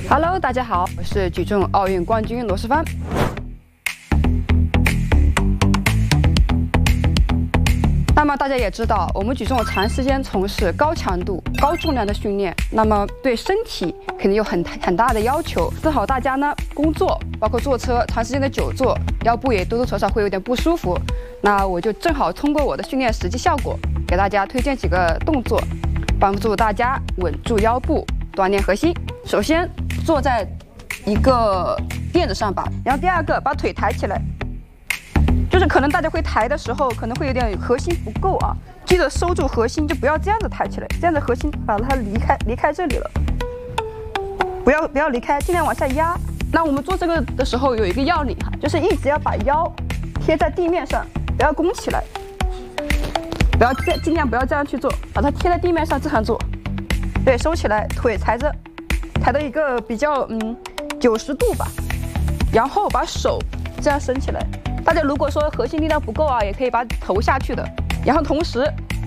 Hello， 大家好，我是举重奥运冠军罗诗帆。那么大家也知道，我们举重长时间从事高强度、高重量的训练，那么对身体肯定有很大的要求。正好大家呢工作，包括坐车长时间的久坐，腰部也多多少少会有点不舒服。那我就正好通过我的训练实际效果，给大家推荐几个动作，帮助大家稳住腰部，锻炼核心。首先坐在一个垫子上吧，然后第二个把腿抬起来。就是可能大家会抬的时候，可能会有点核心不够啊，记得收住核心，就不要这样子抬起来，这样子核心把它离开这里了，不要离开，尽量往下压。那我们做这个的时候有一个要领哈，就是一直要把腰贴在地面上，不要弓起来，尽量不要这样去做，把它贴在地面上这样做。对，收起来，腿抬着，抬到一个比较90度吧，然后把手这样伸起来。大家如果说核心力量不够啊，也可以把头下去的，然后同时